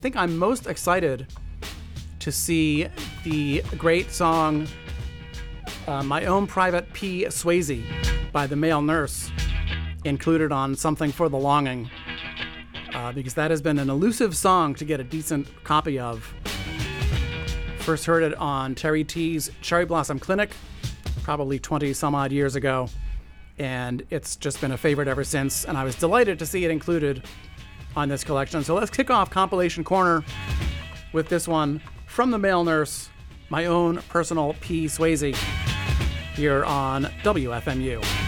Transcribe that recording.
think I'm most excited to see the great song My Own Private P. Swayze by the Male Nurse included on Something for the Longing, because that has been an elusive song to get a decent copy of. First heard it on Terry T's Cherry Blossom Clinic probably 20 some odd years ago, and it's just been a favorite ever since, and I was delighted to see it included on this collection. So let's kick off Compilation Corner with this one from the Male Nurse, My Own Personal P. Swayze, here on WFMU.